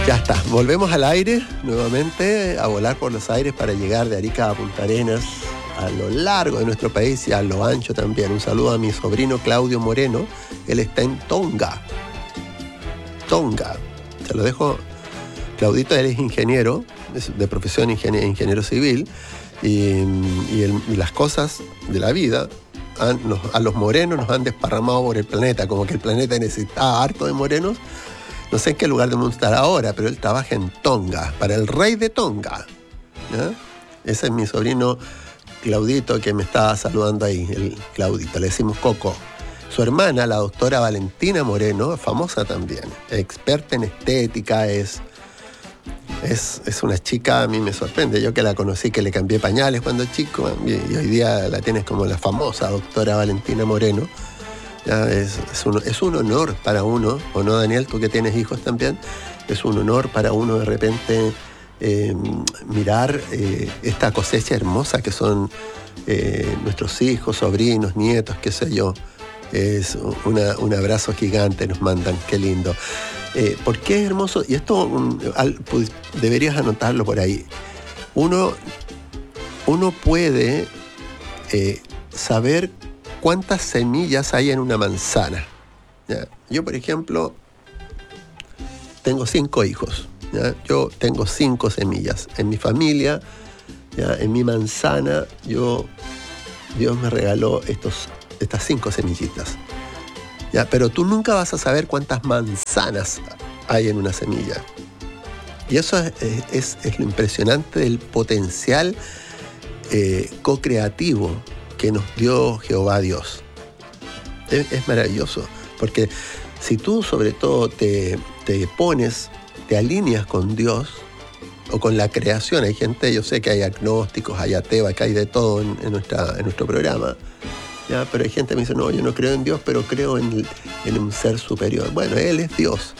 Ya está, volvemos al aire nuevamente, a volar por los aires para llegar de Arica a Punta Arenas, a lo largo de nuestro país y a lo ancho también. Un saludo a mi sobrino Claudio Moreno, él está en Tonga. Tonga, se lo dejo. Claudito, él es ingeniero, es de profesión ingeniero civil, y las cosas de la vida a los morenos nos han desparramado por el planeta, como que el planeta necesitaba harto de morenos. No sé en qué lugar del mundo estará ahora, pero él trabaja en Tonga, para el rey de Tonga, ¿ya? Ese es mi sobrino Claudito, que me está saludando ahí, el Claudito, le decimos Coco. Su hermana, la doctora Valentina Moreno, famosa también, experta en estética, es una chica, a mí me sorprende, yo que la conocí, que le cambié pañales cuando chico, y hoy día la tienes como la famosa doctora Valentina Moreno. Ya, es un honor para uno, ¿o no, Daniel? Tú que tienes hijos también, es un honor para uno de repente mirar esta cosecha hermosa que son nuestros hijos, sobrinos, nietos, qué sé yo. Es un abrazo gigante nos mandan, qué lindo. ¿Por qué es hermoso? Y esto deberías anotarlo por ahí. Uno puede saber cuántas semillas hay en una manzana. ¿Ya? Yo, por ejemplo, tengo 5 hijos. ¿Ya? Yo tengo 5 semillas. En mi familia, ¿ya? En mi manzana, Dios me regaló estas 5 semillitas. ¿Ya? Pero tú nunca vas a saber cuántas manzanas hay en una semilla. Y eso es lo impresionante del potencial co-creativo que nos dio Jehová Dios. Es maravilloso, porque si tú sobre todo te pones, te alineas con Dios o con la creación, hay gente, yo sé que hay agnósticos, hay ateos, que hay de todo en nuestro programa, ¿ya? Pero hay gente que me dice, no, yo no creo en Dios, pero creo en un ser superior. Bueno, Él es Dios.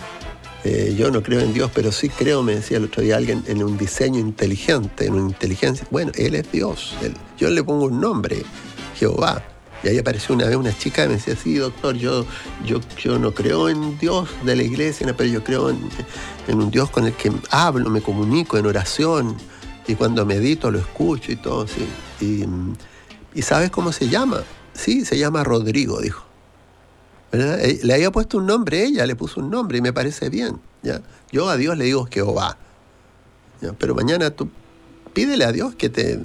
Yo no creo en Dios, pero sí creo, me decía el otro día alguien, en un diseño inteligente, en una inteligencia. Bueno, Él es Dios. Yo le pongo un nombre, Jehová. Y ahí apareció una vez una chica y me decía, sí, doctor, yo no creo en Dios de la iglesia, pero yo creo en un Dios con el que hablo, me comunico en oración, y cuando medito lo escucho y todo, sí. ¿Y sabes cómo se llama? Sí, se llama Rodrigo, dijo. ¿Verdad? Le había puesto un nombre, ella le puso un nombre y me parece bien, ¿ya? Yo a Dios le digo Jehová, ¿ya? Pero mañana tú pídele a Dios que te...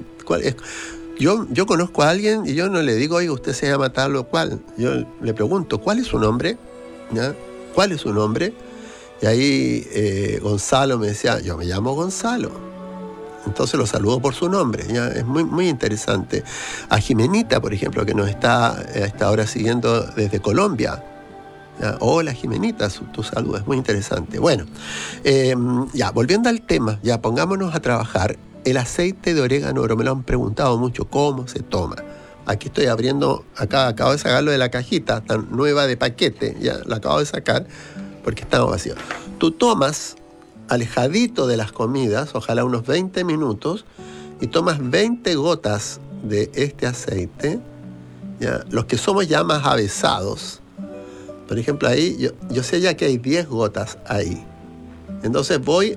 Yo conozco a alguien y yo no le digo, oiga, usted se llama tal o cual. Yo le pregunto, ¿cuál es su nombre? ¿Ya? ¿Cuál es su nombre? Y ahí Gonzalo me decía, yo me llamo Gonzalo. Entonces lo saludo por su nombre, ¿ya? Es muy, muy interesante. A Jimenita, por ejemplo, que nos está ahora siguiendo desde Colombia. ¿Ya? Hola, Jimenita, tu saludo es muy interesante. Bueno, ya, volviendo al tema, ya pongámonos a trabajar. El aceite de orégano oro, me lo han preguntado mucho, ¿cómo se toma? Aquí estoy abriendo, acabo de sacarlo de la cajita, tan nueva de paquete, ya la acabo de sacar porque estaba vacío. Tú tomas alejadito de las comidas, ojalá unos 20 minutos, y tomas 20 gotas de este aceite, ¿ya? Los que somos ya más avesados, por ejemplo, ahí yo sé ya que hay 10 gotas ahí. Entonces voy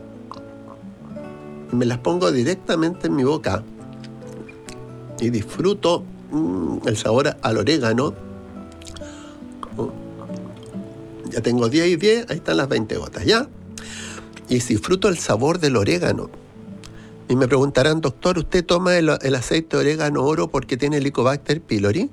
y me las pongo directamente en mi boca y disfruto el sabor al orégano. Ya tengo 10 y 10, ahí están las 20 gotas, ¿ya? Y disfruto el sabor del orégano. Y me preguntarán, doctor, ¿usted toma el aceite de orégano oro porque tiene Helicobacter pylori?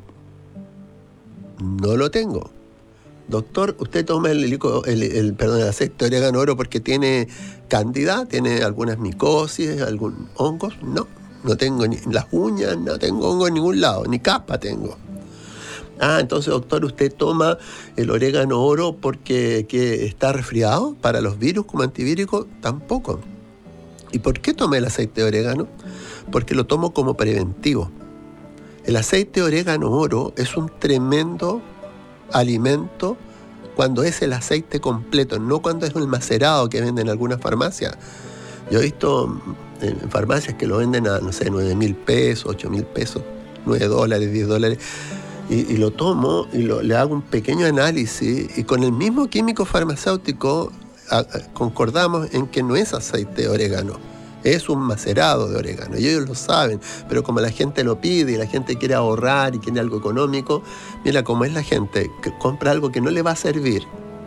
No lo tengo. Doctor, ¿usted toma el aceite de orégano oro porque tiene cándida? ¿Tiene algunas micosis, algún hongos? No tengo ni las uñas, no tengo hongo en ningún lado, ni caspa tengo. Entonces, doctor, ¿usted toma el orégano oro porque está resfriado para los virus como antivírico? Tampoco. ¿Y por qué tomé el aceite de orégano? Porque lo tomo como preventivo. El aceite de orégano oro es un tremendo alimento cuando es el aceite completo, no cuando es el macerado que venden en algunas farmacias. Yo he visto en farmacias que lo venden a, no sé, 9,000 pesos, 8,000 pesos, $9, $10. Y lo tomo y le hago un pequeño análisis y con el mismo químico farmacéutico concordamos en que no es aceite de orégano, es un macerado de orégano, y ellos lo saben, pero como la gente lo pide y la gente quiere ahorrar y quiere algo económico, mira cómo es la gente, que compra algo que no le va a servir,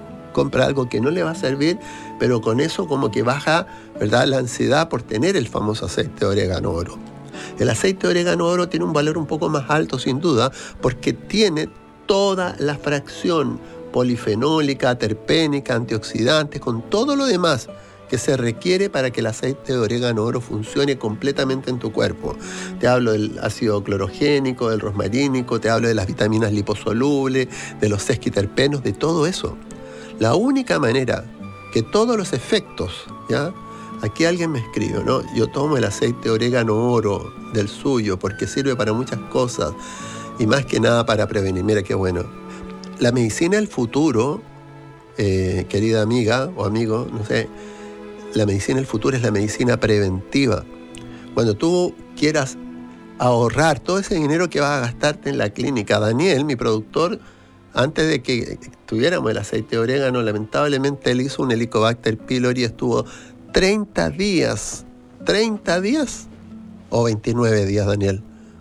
pero con eso como que baja, ¿verdad?, la ansiedad por tener el famoso aceite de orégano oro. El aceite de orégano oro tiene un valor un poco más alto sin duda, porque tiene toda la fracción polifenólica, terpénica, antioxidantes, con todo lo demás que se requiere para que el aceite de orégano oro funcione completamente en tu cuerpo. Te hablo del ácido clorogénico, del rosmarínico, te hablo de las vitaminas liposolubles, de los sesquiterpenos, de todo eso. La única manera que todos los efectos, ¿ya? Aquí alguien me escribe, ¿no? Yo tomo el aceite de orégano oro del suyo porque sirve para muchas cosas y más que nada para prevenir. Mira qué bueno. La medicina del futuro, querida amiga o amigo, no sé, la medicina del futuro es la medicina preventiva. Cuando tú quieras ahorrar todo ese dinero que vas a gastarte en la clínica, Daniel, mi productor, antes de que tuviéramos el aceite de orégano, lamentablemente él hizo un Helicobacter pylori y estuvo 30 días o 29 días, Daniel.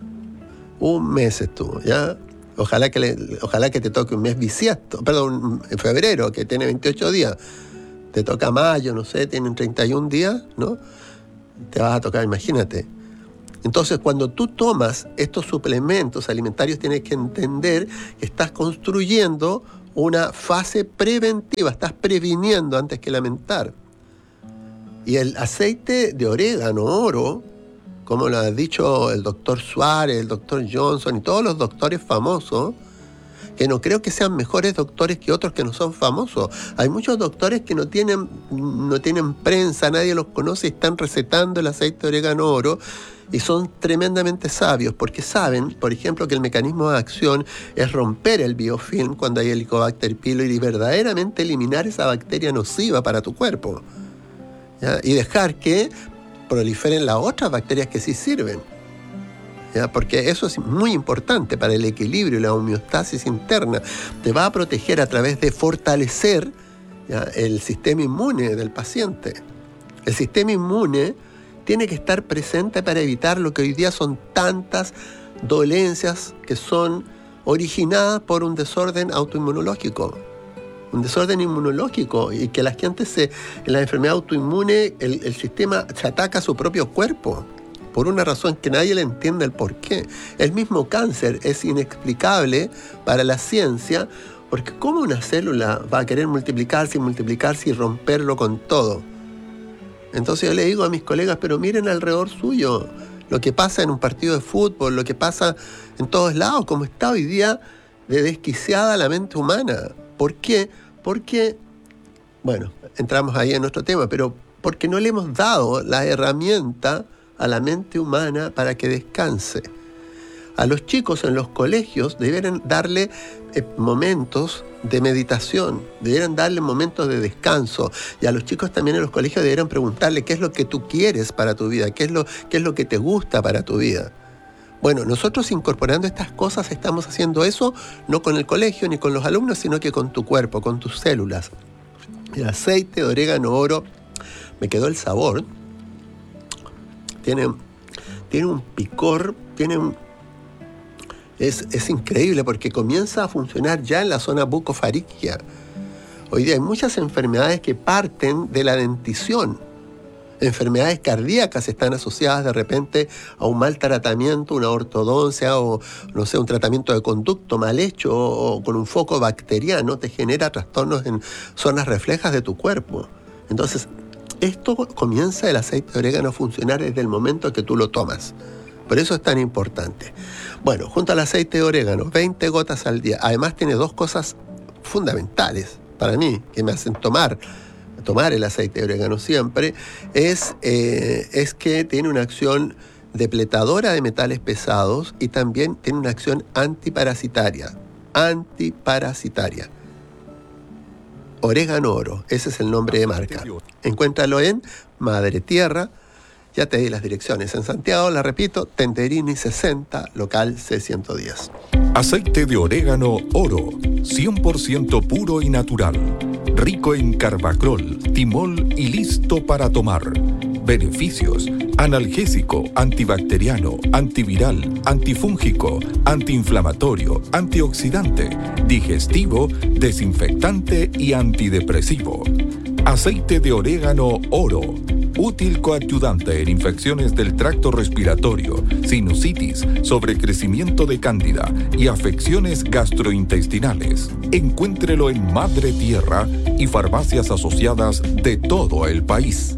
Un mes estuvo, ¿ya? Ojalá que te toque un mes bisiesto, perdón, en febrero, que tiene 28 días. Te toca mayo, no sé, tienen 31 días, ¿no? Te vas a tocar, imagínate. Entonces, cuando tú tomas estos suplementos alimentarios, tienes que entender que estás construyendo una fase preventiva, estás previniendo antes que lamentar. Y el aceite de orégano oro, como lo ha dicho el doctor Suárez, el doctor Johnson y todos los doctores famosos, que no creo que sean mejores doctores que otros que no son famosos. Hay muchos doctores que no tienen prensa, nadie los conoce y están recetando el aceite de orégano oro y son tremendamente sabios porque saben, por ejemplo, que el mecanismo de acción es romper el biofilm cuando hay Helicobacter pylori y verdaderamente eliminar esa bacteria nociva para tu cuerpo, ¿ya? Y dejar que proliferen las otras bacterias que sí sirven, ¿ya? Porque eso es muy importante para el equilibrio y la homeostasis interna. Te va a proteger a través de fortalecer, ¿ya?, el sistema inmune del paciente. El sistema inmune tiene que estar presente para evitar lo que hoy día son tantas dolencias que son originadas por un desorden autoinmunológico. Un desorden inmunológico y que la gente en la enfermedad autoinmune, el sistema se ataca a su propio cuerpo por una razón que nadie le entiende el por qué. El mismo cáncer es inexplicable para la ciencia porque ¿cómo una célula va a querer multiplicarse y romperlo con todo? Entonces yo le digo a mis colegas, pero miren alrededor suyo lo que pasa en un partido de fútbol, lo que pasa en todos lados, como está hoy día de desquiciada la mente humana. ¿Por qué? Porque, bueno, entramos ahí en nuestro tema, pero porque no le hemos dado la herramienta a la mente humana para que descanse. A los chicos en los colegios deberían darle momentos de meditación, deberían darle momentos de descanso, y a los chicos también en los colegios deberían preguntarle qué es lo que tú quieres para tu vida, qué es lo que te gusta para tu vida. Bueno, nosotros incorporando estas cosas estamos haciendo eso no con el colegio ni con los alumnos, sino que con tu cuerpo, con tus células. El aceite de orégano oro, me quedó el sabor, tiene un picor, es increíble porque comienza a funcionar ya en la zona bucofaríngea. Hoy día hay muchas enfermedades que parten de la dentición. Enfermedades cardíacas están asociadas de repente a un mal tratamiento, una ortodoncia o, no sé, un tratamiento de conducto mal hecho o con un foco bacteriano, te genera trastornos en zonas reflejas de tu cuerpo. Entonces, esto comienza el aceite de orégano a funcionar desde el momento que tú lo tomas. Por eso es tan importante. Bueno, junto al aceite de orégano, 20 gotas al día. Además tiene dos cosas fundamentales para mí que me hacen tomar el aceite de orégano siempre, es que tiene una acción depletadora de metales pesados y también tiene una acción antiparasitaria. Orégano oro, ese es el nombre de marca. Encuéntralo en Madre Tierra. Ya te di las direcciones. En Santiago, la repito, Tenderini 60, local C110. Aceite de orégano oro, 100% puro y natural. rico en Carbacrol, Timol y listo para tomar. Beneficios: analgésico, antibacteriano, antiviral, antifúngico, antiinflamatorio, antioxidante, digestivo, desinfectante y antidepresivo. Aceite de orégano Oro, útil coadyuvante en infecciones del tracto respiratorio, sinusitis, sobrecrecimiento de cándida y afecciones gastrointestinales. Encuéntrelo en Madre Tierra y farmacias asociadas de todo el país.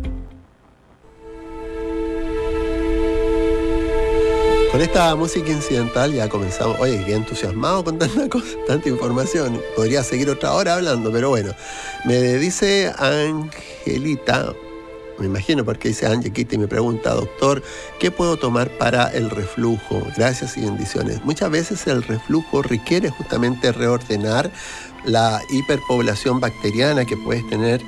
Con esta música incidental ya comenzamos. Oye, qué entusiasmado con tanta cosa, tanta información. Podría seguir otra hora hablando, pero bueno. Me dice Angelita, me imagino porque dice Angelita y me pregunta: doctor, ¿qué puedo tomar para el reflujo? Gracias y bendiciones. Muchas veces el reflujo requiere justamente reordenar la hiperpoblación bacteriana que puedes tener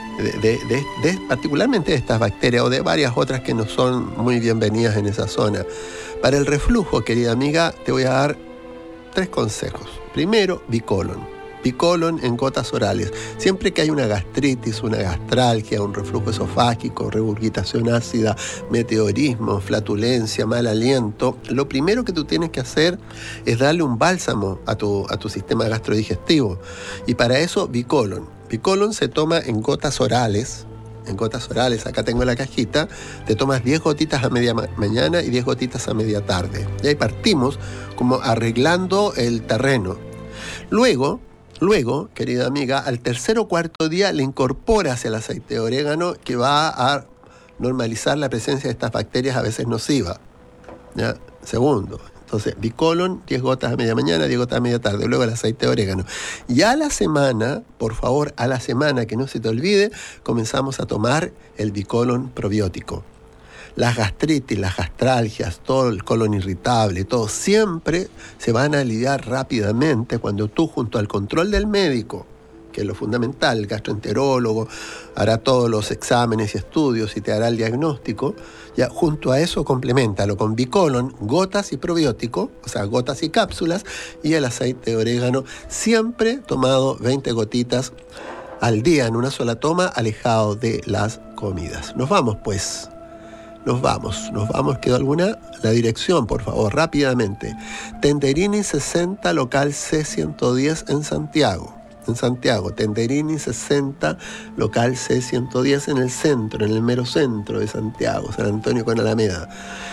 particularmente de estas bacterias o de varias otras que no son muy bienvenidas en esa zona. Para el reflujo, querida amiga, te voy a dar 3 consejos. Primero, Bicolon. Bicolon en gotas orales. Siempre que hay una gastritis, una gastralgia, un reflujo esofágico, regurgitación ácida, meteorismo, flatulencia, mal aliento, lo primero que tú tienes que hacer es darle un bálsamo a tu sistema gastrodigestivo. Y para eso, Bicolon. Bicolon se toma en gotas orales. Acá tengo la cajita, te tomas 10 gotitas a media mañana y 10 gotitas a media tarde. Y ahí partimos como arreglando el terreno. Luego, querida amiga, al tercer o cuarto día le incorporas el aceite de orégano que va a normalizar la presencia de estas bacterias a veces nocivas. ¿Ya? Segundo. Entonces, Bicolon, 10 gotas a media mañana, 10 gotas a media tarde, luego el aceite de orégano. Y a la semana, por favor, que no se te olvide, comenzamos a tomar el Bicolon probiótico. Las gastritis, las gastralgias, todo el colon irritable, todo siempre se van a aliviar rápidamente cuando tú, junto al control del médico, que es lo fundamental, el gastroenterólogo hará todos los exámenes y estudios y te hará el diagnóstico, ya junto a eso compleméntalo con Bicolon, gotas y probiótico, o sea, gotas y cápsulas, y el aceite de orégano, siempre tomado 20 gotitas al día en una sola toma, alejado de las comidas. Nos vamos, pues. Nos vamos. ¿Quedó alguna? La dirección, por favor, rápidamente. Tenderini 60, local C110 en Santiago, Tenderini 60, local C110 en el centro, en el mero centro de Santiago, San Antonio con Alameda.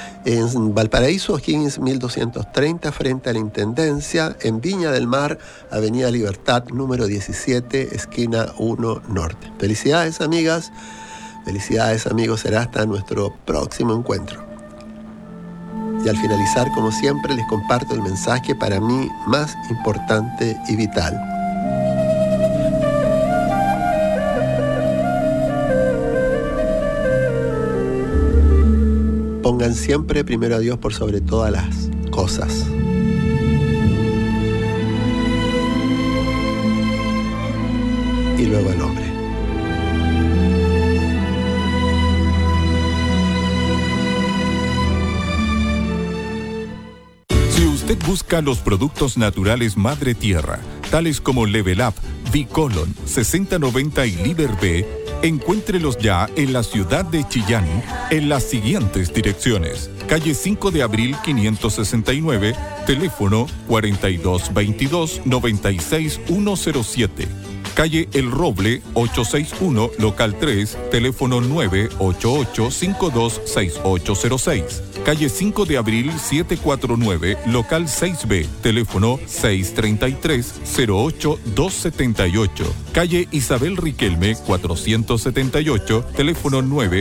En Valparaíso, Higgins 1230, frente a la Intendencia. En Viña del Mar, Avenida Libertad, número 17, esquina 1 Norte. Felicidades, amigas. Felicidades, amigos. Será hasta nuestro próximo encuentro. Y al finalizar, como siempre, les comparto el mensaje para mí más importante y vital. Pongan siempre primero a Dios por sobre todas las cosas. Y luego al hombre. Si usted busca los productos naturales Madre Tierra, tales como Level Up, Bicolon, 6090 y Liber B, encuéntrelos ya en la ciudad de Chillán, en las siguientes direcciones: calle 5 de abril 569, teléfono 4222-96107. Calle El Roble 861, local 3, teléfono 988-526806. Calle 5 de abril 749, local 6B, teléfono 633-08278. Calle Isabel Riquelme 478, teléfono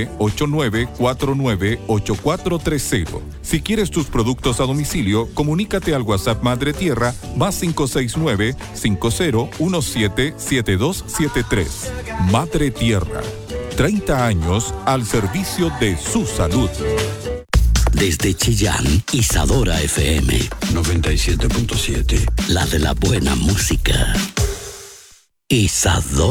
989-498430. Si quieres tus productos a domicilio, comunícate al WhatsApp Madre Tierra +569 5017 7273. Madre Tierra, 30 años al servicio de su salud. Desde Chillán, Isadora FM 97.7. La de la buena música. Isadora.